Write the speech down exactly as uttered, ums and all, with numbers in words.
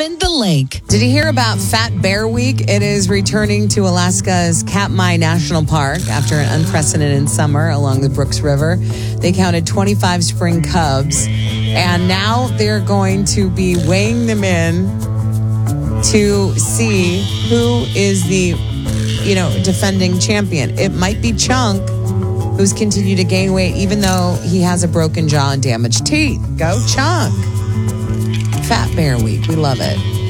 seven The Lake. Did you hear about Fat Bear Week? It is returning to Alaska's Katmai National Park after an unprecedented summer along the Brooks River. They counted twenty-five spring cubs, and now they're going to be weighing them in to see who is the, you know, defending champion. It might be Chunk, who's continued to gain weight even though he has a broken jaw and damaged teeth. Go Chunk. Fat Bear Week. We love it.